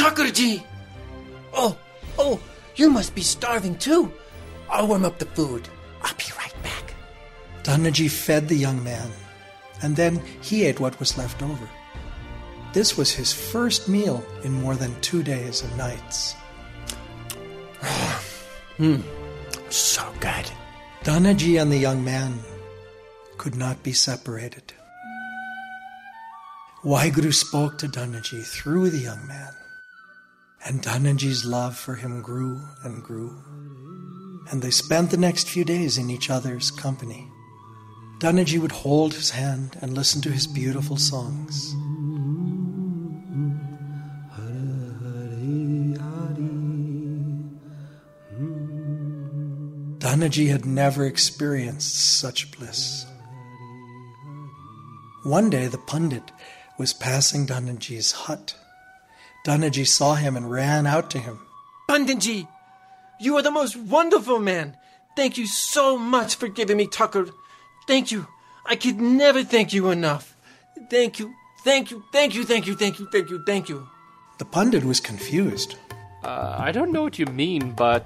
Thakurji! Oh, you must be starving too. I'll warm up the food. I'll be right back. Danaji fed the young man, and then he ate what was left over. This was his first meal in more than 2 days and nights. So good. Danaji and the young man could not be separated. Waheguru spoke to Danaji through the young man, and Danaji's love for him grew and grew, and they spent the next few days in each other's company. Danaji would hold his hand and listen to his beautiful songs. Danaji had never experienced such bliss. One day the Pandit was passing Danaji's hut. Danaji saw him and ran out to him. Panditji, you are the most wonderful man. Thank you so much for giving me Thakur. Thank you. I could never thank you enough. Thank you. The Pandit was confused. I don't know what you mean, but...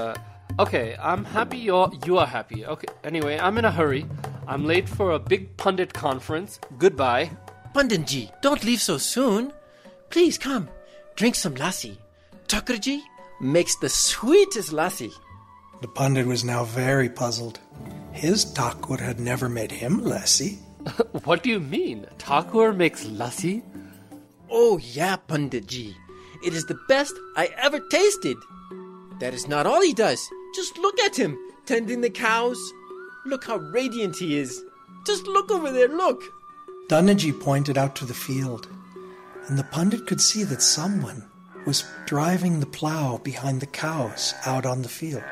Okay, I'm happy you are happy. Okay, anyway, I'm in a hurry. I'm late for a big pundit conference. Goodbye. Panditji, don't leave so soon. Please come, drink some lassi. Thakurji makes the sweetest lassi. The Pandit was now very puzzled. His Thakur had never made him lassi. What do you mean? Thakur makes lassi? Oh yeah, Panditji. It is the best I ever tasted. That is not all he does. Just look at him, tending the cows. Look how radiant he is. Just look over there, look. Danaji pointed out to the field, and the Pandit could see that someone was driving the plow behind the cows out on the field.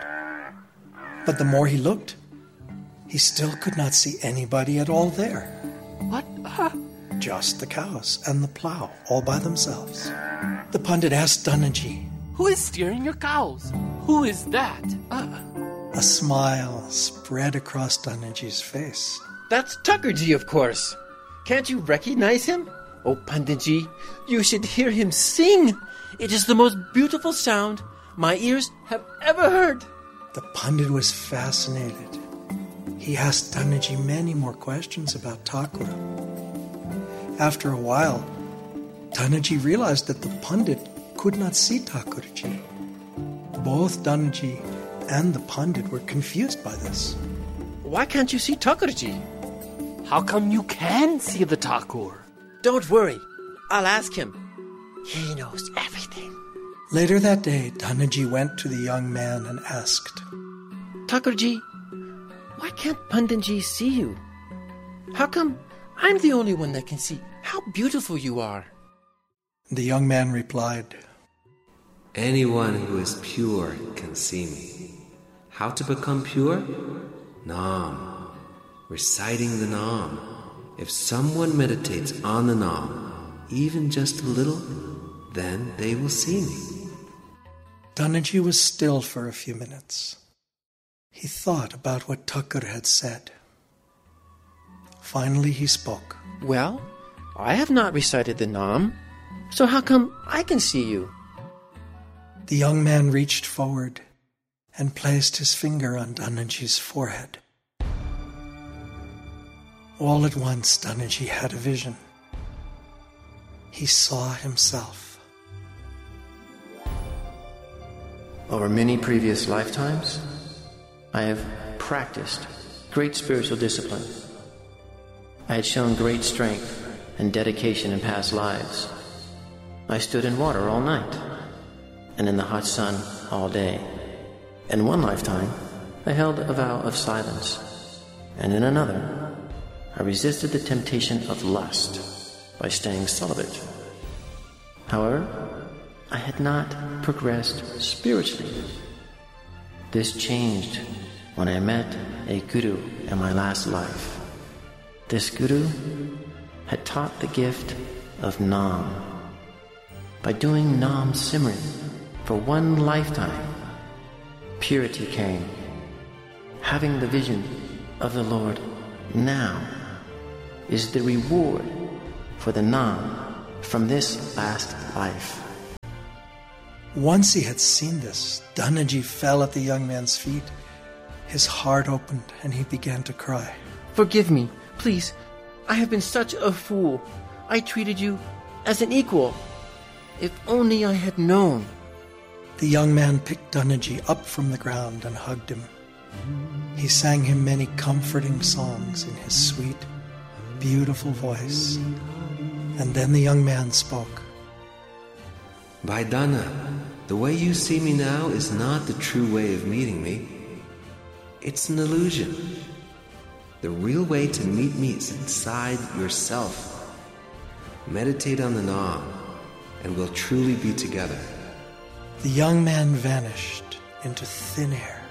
But the more he looked, he still could not see anybody at all there. What? Just the cows and the plow all by themselves. The Pandit asked Danaji, Who is steering your cows? Who is that? A smile spread across Danaji's face. That's Thakurji, of course. Can't you recognize him? Oh, Panditji, you should hear him sing. It is the most beautiful sound my ears have ever heard. The Pandit was fascinated. He asked Danaji many more questions about Thakur. After a while, Danaji realized that the Pandit could not see Thakurji. Both Danaji and the Pandit were confused by this. Why can't you see Thakurji? How come you can see the Thakur? Don't worry. I'll ask him. He knows everything. Later that day, Danaji went to the young man and asked, Thakurji, why can't Panditji see you? How come I'm the only one that can see how beautiful you are? The young man replied, Anyone who is pure can see me. How to become pure? Nam. Reciting the Nam. If someone meditates on the Nam, even just a little, then they will see me. Danaji was still for a few minutes. He thought about what Thakur had said. Finally he spoke. Well, I have not recited the Nam, so how come I can see you? The young man reached forward and placed his finger on Danaji's forehead. All at once, Danaji had a vision. He saw himself. Over many previous lifetimes, I have practiced great spiritual discipline. I had shown great strength and dedication in past lives. I stood in water all night and in the hot sun all day. In one lifetime, I held a vow of silence, and in another, I resisted the temptation of lust by staying celibate. However, I had not progressed spiritually. This changed when I met a guru in my last life. This guru had taught the gift of Nam. By doing Nam Simran for one lifetime, purity came. Having the vision of the Lord now is the reward for the Nam from this last life. Once he had seen this, Danaji fell at the young man's feet. His heart opened and he began to cry. Forgive me, please. I have been such a fool. I treated you as an equal. If only I had known. The young man picked Danaji up from the ground and hugged him. He sang him many comforting songs in his sweet, beautiful voice. And then the young man spoke. Vaidana, the way you see me now is not the true way of meeting me. It's an illusion. The real way to meet me is inside yourself. Meditate on the Nam, and we'll truly be together. The young man vanished into thin air.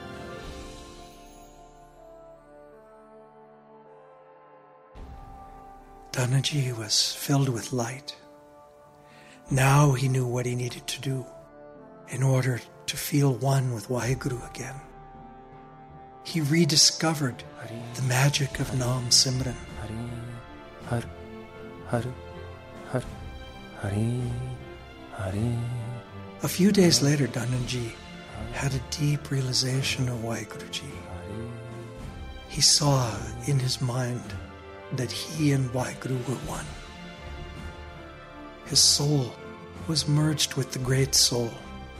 Danaji was filled with light. Now he knew what he needed to do in order to feel one with Waheguru again. He rediscovered the magic of Nam Simran. Har, har, har, Hari, Hari. A few days later, Danaji had a deep realization of Waheguruji. He saw in his mind that he and Waheguru were one. His soul was merged with the great soul.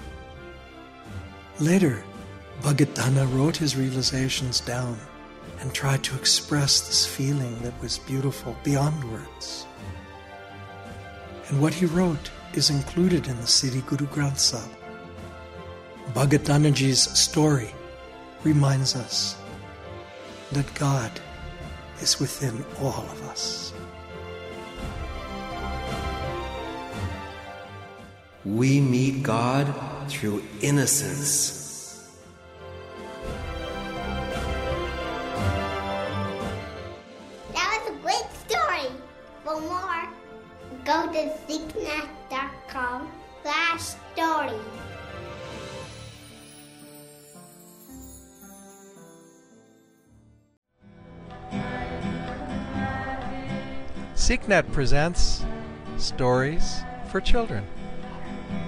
Later, Bhagat Dana wrote his realizations down and tried to express this feeling that was beautiful beyond words. And what he wrote is included in the Sri Guru Granth Sahib. Bhagat Danaji's story reminds us that God is within all of us. We meet God through innocence. That was a great story. For more, go to Siknath.com/story. Siknet presents Stories for Children.